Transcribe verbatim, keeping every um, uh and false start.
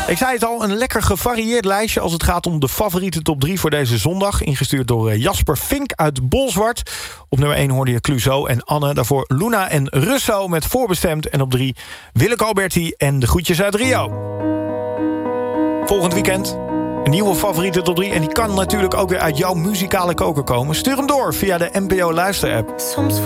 Ik zei het al, een lekker gevarieerd lijstje als het gaat om de favoriete top drie voor deze zondag. Ingestuurd door Jasper Fink uit Bolsward. Op nummer één hoorde je Clouseau en Anne. Daarvoor Luna en Russo met Voorbestemd. En op drie Willeke Alberti en de Groetjes uit Rio. Volgend weekend een nieuwe favoriete top drie. En die kan natuurlijk ook weer uit jouw muzikale koker komen. Stuur hem door via de N P O Luister-app. Soms